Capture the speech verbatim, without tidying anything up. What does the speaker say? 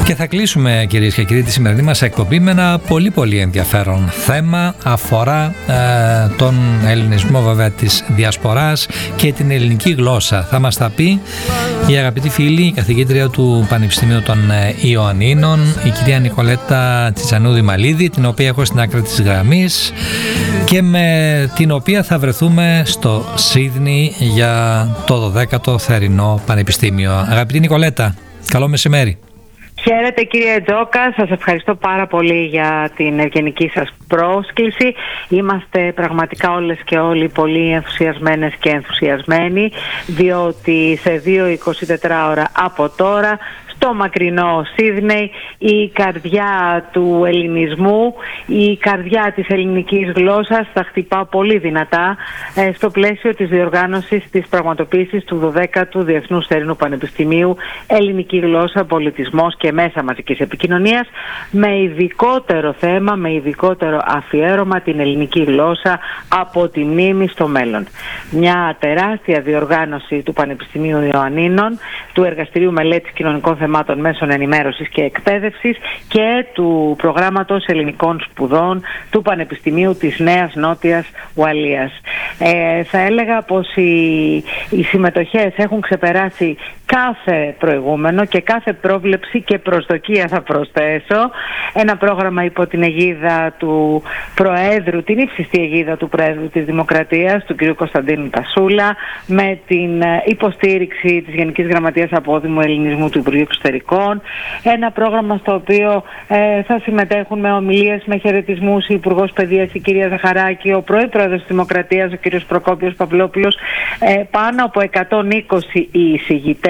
Και θα κλείσουμε, κυρίες και κύριοι, τη σημερινή μας εκπομπή με ένα πολύ πολύ ενδιαφέρον θέμα. Αφορά ε, τον ελληνισμό βέβαια της διασποράς και την ελληνική γλώσσα. Θα μας τα πει η αγαπητή φίλη, η καθηγήτρια του Πανεπιστημίου των Ιωαννίνων, η κυρία Νικολέτα Τσιτσανούδη Μαλίδη, την οποία έχω στην άκρη της γραμμής και με την οποία θα βρεθούμε στο Σίδνεϊ για το δωδέκατο θερινό πανεπιστήμιο. Αγαπητή Νικολέτα, καλό μεσημέρι. Χαίρετε κύριε Τζόκα, σας ευχαριστώ πάρα πολύ για την ευγενική σας πρόσκληση. Είμαστε πραγματικά όλες και όλοι πολύ ενθουσιασμένες και ενθουσιασμένοι, διότι σε δύο εικοσιτετράωρα από τώρα, στο μακρινό Σίδνεϊ, η καρδιά του ελληνισμού, η καρδιά της ελληνικής γλώσσας θα χτυπά πολύ δυνατά ε, στο πλαίσιο της διοργάνωσης της πραγματοποίησης του δωδέκατου Διεθνούς Θερινού Πανεπιστημίου Ελληνική Γλώσσα, Πολιτισμός και Μέσα Μαζικής Επικοινωνίας, με ειδικότερο θέμα, με ειδικότερο αφιέρωμα την ελληνική γλώσσα από τη μνήμη στο μέλλον. Μια τεράστια διοργάνωση του Πανεπιστημίου Ιωαννίνων, του Εργαστηρίου Μελέτης Κοινωνικών Θεμάτων Μέσων Ενημέρωσης και Εκπαίδευσης και του Προγράμματος Ελληνικών Σπουδών του Πανεπιστημίου της Νέας Νότιας Ουαλίας. Ε, θα έλεγα πως οι, οι συμμετοχές έχουν ξεπεράσει κάθε προηγούμενο και κάθε πρόβλεψη και προσδοκία, θα προσθέσω. Ένα πρόγραμμα υπό την αιγίδα του Προέδρου, την ύψιστη αιγίδα του Προέδρου της Δημοκρατίας, του κ. Κωνσταντίνου Τασούλα, με την υποστήριξη της Γενικής Γραμματείας Απόδημου Ελληνισμού του Υπουργείου Εξωτερικών. Ένα πρόγραμμα στο οποίο ε, θα συμμετέχουν με ομιλίες, με χαιρετισμούς η Υπουργός Παιδείας, η κυρία Ζαχαράκη, ο Πρόεδρος της Δημοκρατίας, ο κ. Προκόπιος Παυλόπουλος, ε, πάνω από εκατόν είκοσι οι εισηγητές